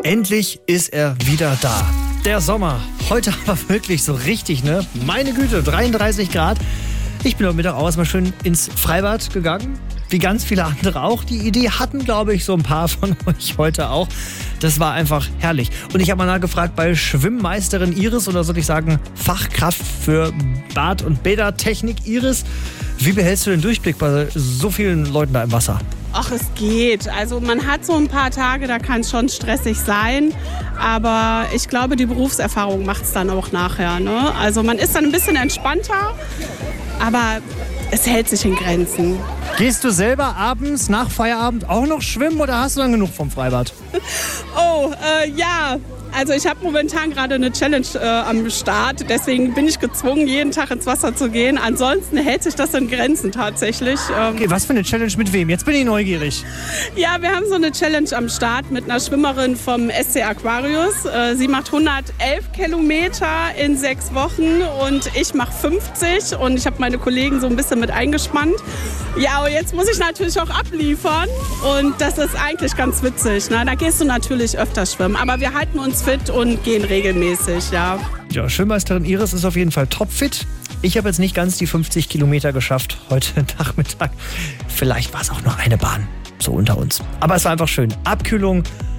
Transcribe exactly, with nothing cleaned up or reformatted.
Endlich ist er wieder da. Der Sommer. Heute aber wirklich so richtig, ne? Meine Güte, dreiunddreißig Grad. Ich bin heute Mittag auch erstmal schön ins Freibad gegangen. Wie ganz viele andere auch. Die Idee hatten, glaube ich, so ein paar von euch heute auch. Das war einfach herrlich. Und ich habe mal nachgefragt bei Schwimmmeisterin Iris, oder soll ich sagen Fachkraft für Bad- und Bädertechnik Iris. Wie behältst du den Durchblick bei so vielen Leuten da im Wasser? Ach, es geht. Also man hat so ein paar Tage, da kann es schon stressig sein. Aber ich glaube, die Berufserfahrung macht es dann auch nachher. Ne? Also man ist dann ein bisschen entspannter, aber es hält sich in Grenzen. Gehst du selber abends nach Feierabend auch noch schwimmen oder hast du dann genug vom Freibad? Oh, äh, ja. Also ich habe momentan gerade eine Challenge äh, am Start, deswegen bin ich gezwungen, jeden Tag ins Wasser zu gehen. Ansonsten hält sich das in Grenzen tatsächlich. Ähm okay, was für eine Challenge mit wem? Jetzt bin ich neugierig. Ja, wir haben so eine Challenge am Start mit einer Schwimmerin vom S C Aquarius. Äh, sie macht hundertelf Kilometer in sechs Wochen und ich mache fünfzig und ich habe meine Kollegen so ein bisschen mit eingespannt. Ja, und jetzt muss ich natürlich auch abliefern und das ist eigentlich ganz witzig. Ne? Da gehst du natürlich öfter schwimmen, aber wir halten uns fit und gehen regelmäßig, ja. Ja, Schwimmmeisterin Iris ist auf jeden Fall topfit. Ich habe jetzt nicht ganz die fünfzig Kilometer geschafft heute Nachmittag. Vielleicht war es auch noch eine Bahn, so unter uns. Aber es war einfach schön. Abkühlung